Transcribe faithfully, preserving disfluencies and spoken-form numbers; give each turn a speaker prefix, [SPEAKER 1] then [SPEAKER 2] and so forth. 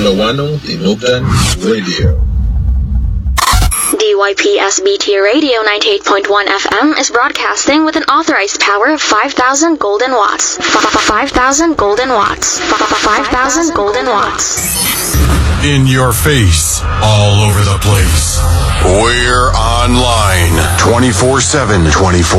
[SPEAKER 1] Lawano Tinugtan Radio.
[SPEAKER 2] D Y P S B T Radio ninety-eight point one F M is broadcasting with an authorized power of five thousand golden watts. five thousand golden watts. five thousand golden watts.
[SPEAKER 3] In your face, all over the place. We're online twenty-four seven, twenty-four